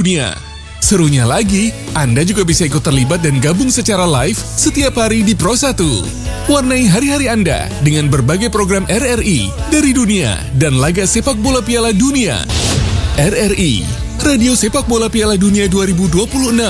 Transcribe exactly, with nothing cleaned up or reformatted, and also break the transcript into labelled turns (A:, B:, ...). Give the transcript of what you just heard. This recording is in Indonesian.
A: dunia. Serunya lagi, Anda juga bisa ikut terlibat dan gabung secara live setiap hari di Pro satu. Warnai hari-hari Anda dengan berbagai program R R I dari dunia dan laga sepak bola Piala Dunia. R R I, Radio Sepak Bola Piala Dunia dua ribu dua puluh enam.